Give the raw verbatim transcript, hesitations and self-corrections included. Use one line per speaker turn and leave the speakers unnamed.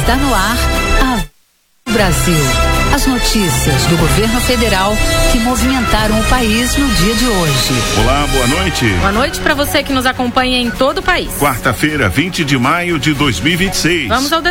Está no ar a Brasil. As notícias do governo federal que movimentaram o país no dia de hoje.
Olá, boa noite.
Boa noite para você que nos acompanha em todo o país.
Quarta-feira, vinte de maio de dois mil e vinte e seis.
Vamos ao